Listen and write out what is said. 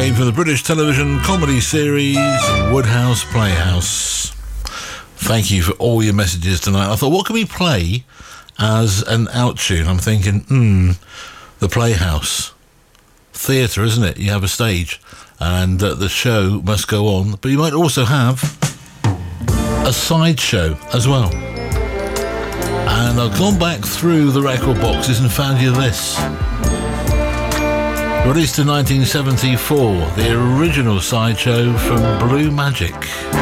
came from the British television comedy series Woodhouse Playhouse. Thank you for all your messages tonight. I thought, what can we play as an out tune? I'm thinking, the Playhouse. Theatre, isn't it? You have a stage and the show must go on, but you might also have a sideshow as well. And I've gone back through the record boxes and found you this. Released in 1974, the original sideshow from Blue Magic.